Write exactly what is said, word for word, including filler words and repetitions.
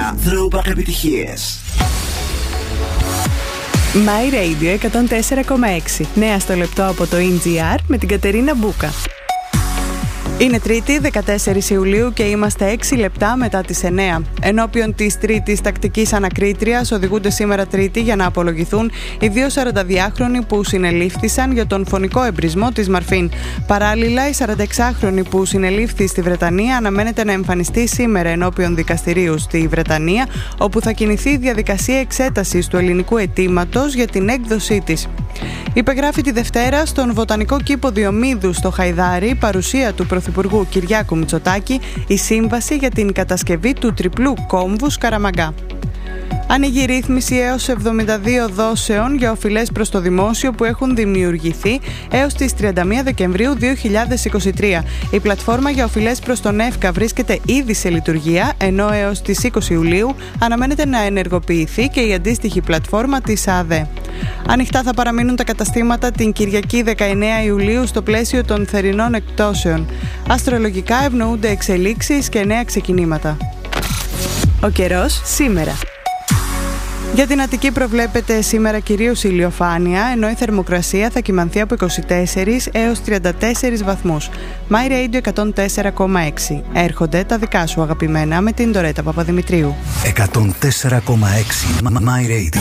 δέκα Throwback επιτυχίες. My Radio εκατόν τέσσερα κόμμα έξι. Νέα στο λεπτό από το ι τζι αρ με την Κατερίνα Μπούκα. Είναι Τρίτη, δεκατέσσερις Ιουλίου και είμαστε έξι λεπτά μετά τις εννέα. Ενώπιον της τρίτης τακτικής ανακρίτριας οδηγούνται σήμερα Τρίτη για να απολογηθούν οι δύο σαρανταδυάχρονοι που συνελήφθησαν για τον φωνικό εμπρισμό της Μαρφίν. Παράλληλα, η σαρανταεξάχρονη που συνελήφθη στη Βρετανία αναμένεται να εμφανιστεί σήμερα ενώπιον δικαστηρίου στη Βρετανία, όπου θα κινηθεί η διαδικασία εξέτασης του ελληνικού αιτήματος για την έκδοσή της. Υπεγράφει τη Δευτέρα στον Βοτανικό Κήπο Διομήδου στο Χαϊδάρι, παρουσία του Πρωθυπουργού Κυριάκου Μητσοτάκη, η σύμβαση για την κατασκευή του τριπλού κόμβου Σκαραμαγκά. Ανοίγει ρύθμιση έως εβδομήντα δύο δόσεων για οφειλές προς το δημόσιο που έχουν δημιουργηθεί έως τις τριάντα μία Δεκεμβρίου δύο χιλιάδες είκοσι τρία. Η πλατφόρμα για οφειλές προς τον ΕΦΚΑ βρίσκεται ήδη σε λειτουργία, ενώ έως τις είκοσι Ιουλίου αναμένεται να ενεργοποιηθεί και η αντίστοιχη πλατφόρμα της ΑΔΕ. Ανοιχτά θα παραμείνουν τα καταστήματα την Κυριακή δεκαεννέα Ιουλίου στο πλαίσιο των θερινών εκτόσεων. Αστρολογικά ευνοούνται εξελίξεις και νέα ξεκινήματα. Ο καιρός σήμερα. Για την Αττική προβλέπεται σήμερα κυρίως ηλιοφάνεια, ενώ η θερμοκρασία θα κυμανθεί από είκοσι τέσσερις έως τριάντα τέσσερις βαθμούς. My Radio εκατόν τέσσερα κόμμα έξι. Έρχονται τα δικά σου αγαπημένα με την Ντορέτα Παπαδημητρίου. εκατόν τέσσερα κόμμα έξι My Radio.